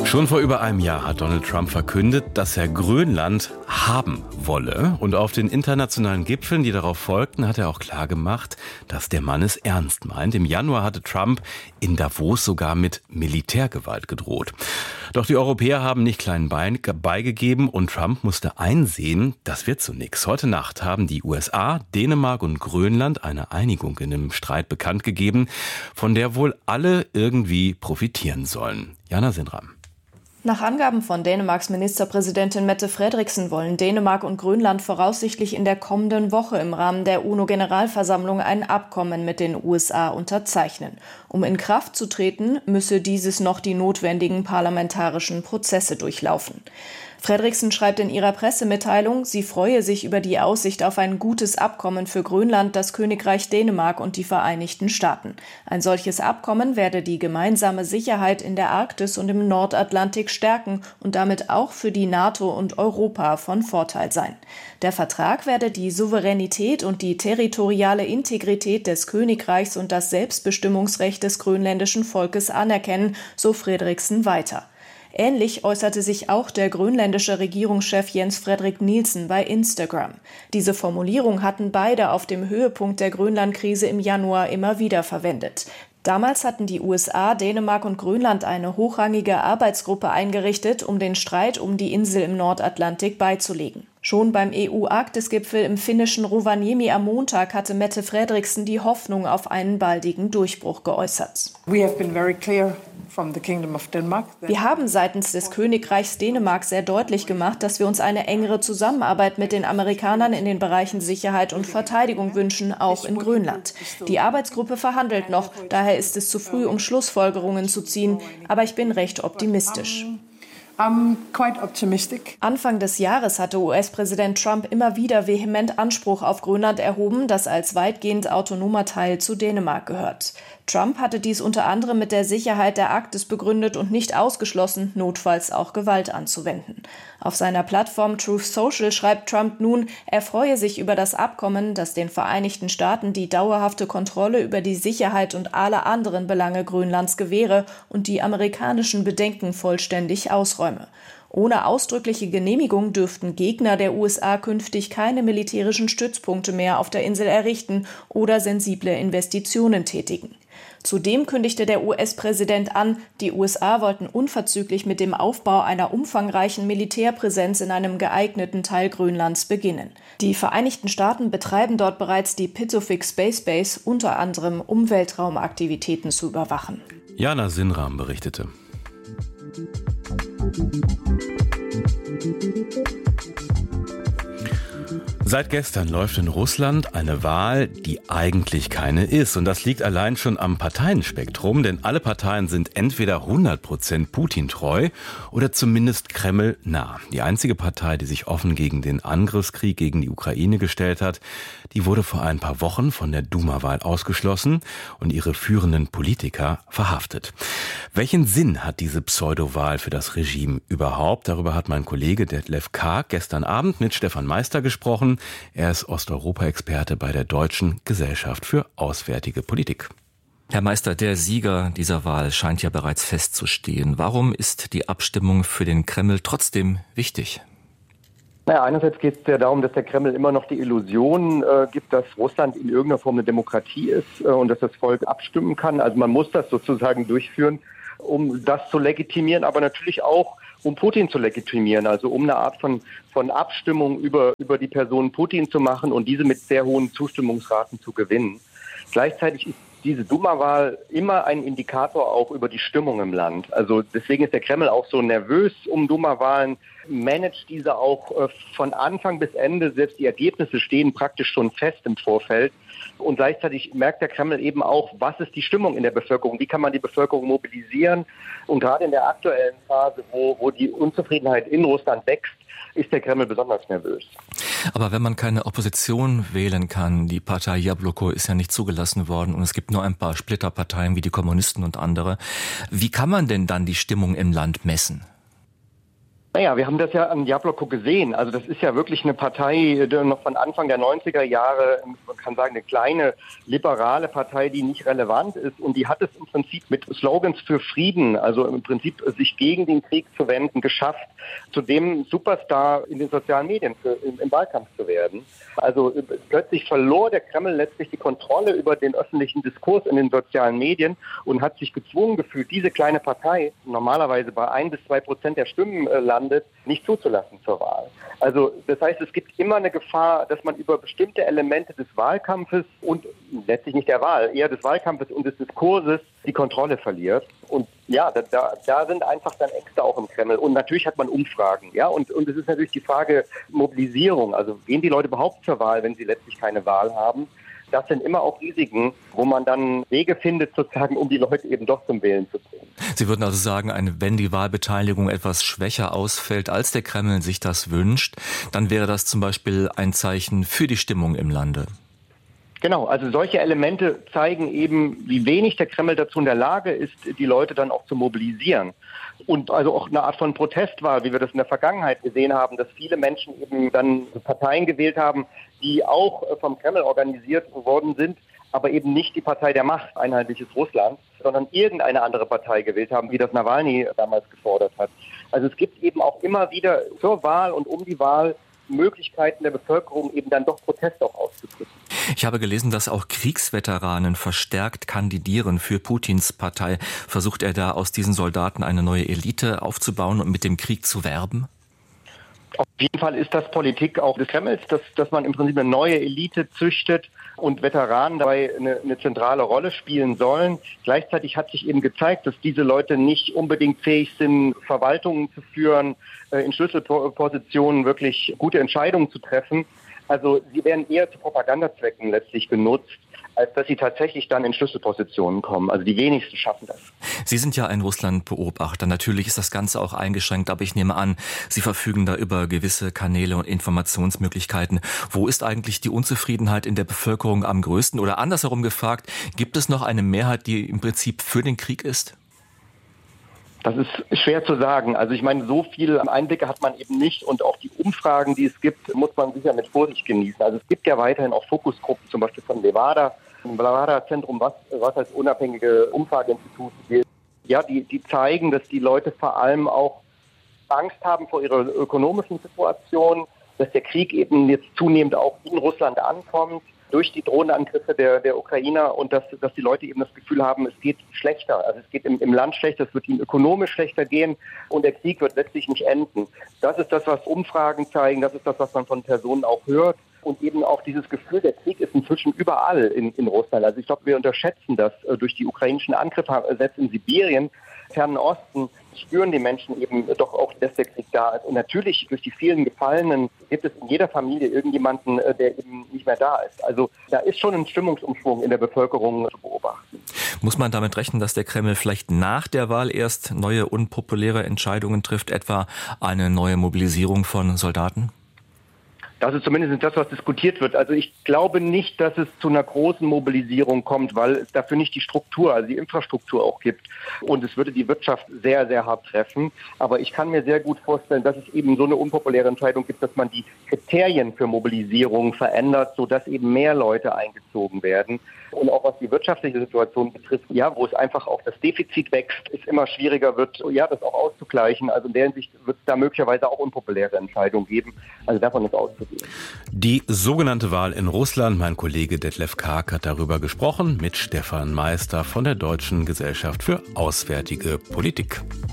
Schon vor über einem Jahr hat Donald Trump verkündet, dass er Grönland haben wolle. Und auf den internationalen Gipfeln, die darauf folgten, hat er auch klargemacht, dass der Mann es ernst meint. Im Januar hatte Trump in Davos sogar mit Militärgewalt gedroht. Doch die Europäer haben nicht klein beigegeben und Trump musste einsehen, das wird so nix. Heute Nacht haben die USA, Dänemark und Grönland eine Einigung in dem Streit bekannt gegeben, von der wohl alle irgendwie profitieren sollen. Jana Sinram. Nach Angaben von Dänemarks Ministerpräsidentin Mette Frederiksen wollen Dänemark und Grönland voraussichtlich in der kommenden Woche im Rahmen der UNO-Generalversammlung ein Abkommen mit den USA unterzeichnen. Um in Kraft zu treten, müsse dieses noch die notwendigen parlamentarischen Prozesse durchlaufen. Frederiksen schreibt in ihrer Pressemitteilung, sie freue sich über die Aussicht auf ein gutes Abkommen für Grönland, das Königreich Dänemark und die Vereinigten Staaten. Ein solches Abkommen werde die gemeinsame Sicherheit in der Arktis und im Nordatlantik stärken und damit auch für die NATO und Europa von Vorteil sein. Der Vertrag werde die Souveränität und die territoriale Integrität des Königreichs und das Selbstbestimmungsrecht des grönländischen Volkes anerkennen, so Frederiksen weiter. Ähnlich äußerte sich auch der grönländische Regierungschef Jens Frederik Nielsen bei Instagram. Diese Formulierung hatten beide auf dem Höhepunkt der Grönland-Krise im Januar immer wieder verwendet. Damals hatten die USA, Dänemark und Grönland eine hochrangige Arbeitsgruppe eingerichtet, um den Streit um die Insel im Nordatlantik beizulegen. Schon beim EU-Arktis-Gipfel im finnischen Rovaniemi am Montag hatte Mette Frederiksen die Hoffnung auf einen baldigen Durchbruch geäußert. Wir haben seitens des Königreichs Dänemark sehr deutlich gemacht, dass wir uns eine engere Zusammenarbeit mit den Amerikanern in den Bereichen Sicherheit und Verteidigung wünschen, auch in Grönland. Die Arbeitsgruppe verhandelt noch, daher ist es zu früh, um Schlussfolgerungen zu ziehen, aber ich bin recht optimistisch. Anfang des Jahres hatte US-Präsident Trump immer wieder vehement Anspruch auf Grönland erhoben, das als weitgehend autonomer Teil zu Dänemark gehört. Trump hatte dies unter anderem mit der Sicherheit der Arktis begründet und nicht ausgeschlossen, notfalls auch Gewalt anzuwenden. Auf seiner Plattform Truth Social schreibt Trump nun, er freue sich über das Abkommen, das den Vereinigten Staaten die dauerhafte Kontrolle über die Sicherheit und alle anderen Belange Grönlands gewähre und die amerikanischen Bedenken vollständig ausräume. Ohne ausdrückliche Genehmigung dürften Gegner der USA künftig keine militärischen Stützpunkte mehr auf der Insel errichten oder sensible Investitionen tätigen. Zudem kündigte der US-Präsident an, die USA wollten unverzüglich mit dem Aufbau einer umfangreichen Militärpräsenz in einem geeigneten Teil Grönlands beginnen. Die Vereinigten Staaten betreiben dort bereits die Pituffik Space Base, unter anderem um Weltraumaktivitäten zu überwachen. Jana Sinram berichtete. Seit gestern läuft in Russland eine Wahl, die eigentlich keine ist. Und das liegt allein schon am Parteienspektrum, denn alle Parteien sind entweder 100% Putin-treu oder zumindest Kreml-nah. Die einzige Partei, die sich offen gegen den Angriffskrieg gegen die Ukraine gestellt hat, die wurde vor ein paar Wochen von der Duma-Wahl ausgeschlossen und ihre führenden Politiker verhaftet. Welchen Sinn hat diese Pseudowahl für das Regime überhaupt? Darüber hat mein Kollege Detlef Karg gestern Abend mit Stefan Meister gesprochen. Er ist Osteuropa-Experte bei der Deutschen Gesellschaft für Auswärtige Politik. Herr Meister, der Sieger dieser Wahl scheint ja bereits festzustehen. Warum ist die Abstimmung für den Kreml trotzdem wichtig? Naja, einerseits geht es ja darum, dass der Kreml immer noch die Illusion gibt, dass Russland in irgendeiner Form eine Demokratie ist und dass das Volk abstimmen kann. Also man muss das sozusagen durchführen, um das zu legitimieren, aber natürlich auch, um Putin zu legitimieren, also um eine Art von Abstimmung über die Person Putin zu machen und diese mit sehr hohen Zustimmungsraten zu gewinnen. Gleichzeitig ist diese Duma-Wahl immer ein Indikator auch über die Stimmung im Land. Also deswegen ist der Kreml auch so nervös um Duma-Wahlen, managt diese auch von Anfang bis Ende. Selbst die Ergebnisse stehen praktisch schon fest im Vorfeld. Und gleichzeitig merkt der Kreml eben auch, was ist die Stimmung in der Bevölkerung, wie kann man die Bevölkerung mobilisieren. Und gerade in der aktuellen Phase, wo die Unzufriedenheit in Russland wächst, ist der Kreml besonders nervös. Aber wenn man keine Opposition wählen kann, die Partei Jabloko ist ja nicht zugelassen worden und es gibt nur ein paar Splitterparteien wie die Kommunisten und andere, wie kann man denn dann die Stimmung im Land messen? Naja, wir haben das ja an Jabloko gesehen. Also das ist ja wirklich eine Partei, die noch von Anfang der 90er Jahre, man kann sagen, eine kleine liberale Partei, die nicht relevant ist. Und die hat es im Prinzip mit Slogans für Frieden, also im Prinzip sich gegen den Krieg zu wenden, geschafft, zu dem Superstar in den sozialen Medien im Wahlkampf zu werden. Also plötzlich verlor der Kreml letztlich die Kontrolle über den öffentlichen Diskurs in den sozialen Medien und hat sich gezwungen gefühlt, diese kleine Partei, normalerweise bei 1-2% der Stimmen landet, nicht zuzulassen zur Wahl. Also das heißt, es gibt immer eine Gefahr, dass man über bestimmte Elemente des Wahlkampfes und letztlich nicht der Wahl, eher des Wahlkampfes und des Diskurses die Kontrolle verliert. Und ja, da sind einfach dann Ängste auch im Kreml. Und natürlich hat man Umfragen, ja, und es ist natürlich die Frage Mobilisierung. Also gehen die Leute überhaupt zur Wahl, wenn sie letztlich keine Wahl haben? Das sind immer auch Risiken, wo man dann Wege findet, sozusagen, um die Leute eben doch zum Wählen zu bringen. Sie würden also sagen, wenn die Wahlbeteiligung etwas schwächer ausfällt, als der Kreml sich das wünscht, dann wäre das zum Beispiel ein Zeichen für die Stimmung im Lande. Genau, also solche Elemente zeigen eben, wie wenig der Kreml dazu in der Lage ist, die Leute dann auch zu mobilisieren. Und also auch eine Art von Protestwahl, wie wir das in der Vergangenheit gesehen haben, dass viele Menschen eben dann Parteien gewählt haben, die auch vom Kreml organisiert worden sind, aber eben nicht die Partei der Macht, Einheitliches Russland, sondern irgendeine andere Partei gewählt haben, wie das Nawalny damals gefordert hat. Also es gibt eben auch immer wieder zur Wahl und um die Wahl Möglichkeiten der Bevölkerung, eben dann doch Protest auch auszudrücken. Ich habe gelesen, dass auch Kriegsveteranen verstärkt kandidieren für Putins Partei. Versucht er da aus diesen Soldaten eine neue Elite aufzubauen und mit dem Krieg zu werben? Auf jeden Fall ist das Politik auch des Kremls, dass man im Prinzip eine neue Elite züchtet und Veteranen dabei eine zentrale Rolle spielen sollen. Gleichzeitig hat sich eben gezeigt, dass diese Leute nicht unbedingt fähig sind, Verwaltungen zu führen, in Schlüsselpositionen wirklich gute Entscheidungen zu treffen. Also sie werden eher zu Propagandazwecken letztlich genutzt, als dass sie tatsächlich dann in Schlüsselpositionen kommen. Also die wenigsten schaffen das. Sie sind ja ein Russland-Beobachter. Natürlich ist das Ganze auch eingeschränkt, aber ich nehme an, Sie verfügen da über gewisse Kanäle und Informationsmöglichkeiten. Wo ist eigentlich die Unzufriedenheit in der Bevölkerung am größten? Oder andersherum gefragt, gibt es noch eine Mehrheit, die im Prinzip für den Krieg ist? Das ist schwer zu sagen. Also ich meine, so viele Einblicke hat man eben nicht und auch die Umfragen, die es gibt, muss man sicher mit Vorsicht genießen. Also es gibt ja weiterhin auch Fokusgruppen, zum Beispiel von Levada, im Levada-Zentrum, was als unabhängige Umfrageinstitut gilt. Ja, die zeigen, dass die Leute vor allem auch Angst haben vor ihrer ökonomischen Situation, dass der Krieg eben jetzt zunehmend auch in Russland ankommt, durch die Drohnenangriffe der Ukrainer und dass die Leute eben das Gefühl haben, es geht schlechter. Also es geht im Land schlechter, es wird ihnen ökonomisch schlechter gehen und der Krieg wird letztlich nicht enden. Das ist das, was Umfragen zeigen, das ist das, was man von Personen auch hört und eben auch dieses Gefühl, der Krieg ist inzwischen überall in Russland. Also ich glaube, wir unterschätzen das durch die ukrainischen Angriffe, selbst in Sibirien, Fernen Osten, spüren die Menschen eben doch auch, dass der Krieg da ist. Und natürlich durch die vielen Gefallenen gibt es in jeder Familie irgendjemanden, der eben nicht mehr da ist. Also da ist schon ein Stimmungsumschwung in der Bevölkerung zu beobachten. Muss man damit rechnen, dass der Kreml vielleicht nach der Wahl erst neue unpopuläre Entscheidungen trifft, etwa eine neue Mobilisierung von Soldaten? Das ist zumindest das, was diskutiert wird. Also ich glaube nicht, dass es zu einer großen Mobilisierung kommt, weil es dafür nicht die Struktur, also die Infrastruktur auch gibt. Und es würde die Wirtschaft sehr, sehr hart treffen. Aber ich kann mir sehr gut vorstellen, dass es eben so eine unpopuläre Entscheidung gibt, dass man die Kriterien für Mobilisierung verändert, sodass eben mehr Leute eingezogen werden. Und auch was die wirtschaftliche Situation betrifft, ja, wo es einfach auch das Defizit wächst, es immer schwieriger wird, ja, das auch auszugleichen. Also in der Hinsicht wird es da möglicherweise auch unpopuläre Entscheidungen geben. Also davon ist auszugehen. Die sogenannte Wahl in Russland, mein Kollege Detlef Karg hat darüber gesprochen mit Stefan Meister von der Deutschen Gesellschaft für Auswärtige Politik.